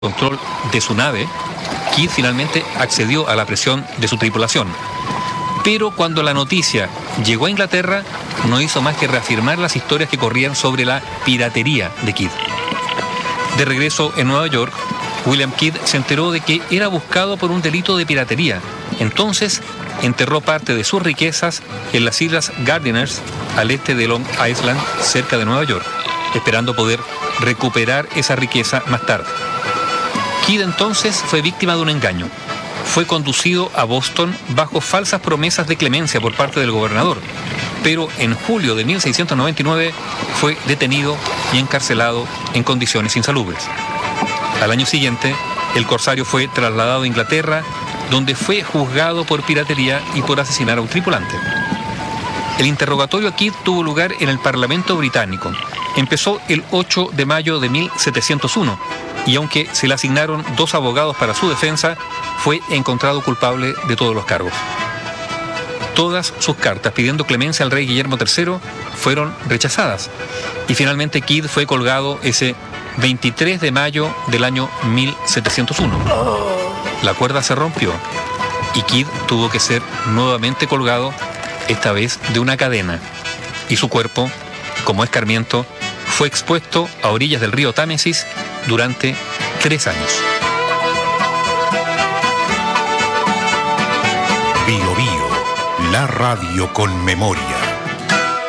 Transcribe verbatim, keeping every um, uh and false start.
control de su nave, Kidd finalmente accedió a la presión de su tripulación. Pero cuando la noticia llegó a Inglaterra, no hizo más que reafirmar las historias que corrían sobre la piratería de Kidd. De regreso en Nueva York, William Kidd se enteró de que era buscado por un delito de piratería. Entonces, enterró parte de sus riquezas en las islas Gardiners, al este de Long Island, cerca de Nueva York, esperando poder recuperar esa riqueza más tarde. Kidd entonces fue víctima de un engaño. Fue conducido a Boston bajo falsas promesas de clemencia por parte del gobernador, pero en julio de mil seiscientos noventa y nueve fue detenido y encarcelado en condiciones insalubres. Al año siguiente, el corsario fue trasladado a Inglaterra, donde fue juzgado por piratería y por asesinar a un tripulante. El interrogatorio a Kidd tuvo lugar en el Parlamento británico. Empezó el ocho de mayo de mil setecientos uno, y aunque se le asignaron dos abogados para su defensa, fue encontrado culpable de todos los cargos. Todas sus cartas pidiendo clemencia al rey Guillermo tercero fueron rechazadas, y finalmente Kidd fue colgado ese veintitrés de mayo del año mil setecientos uno. La cuerda se rompió y Kidd tuvo que ser nuevamente colgado, esta vez de una cadena, y su cuerpo, como escarmiento, fue expuesto a orillas del río Támesis durante tres años. Bio Bio, la radio con memoria.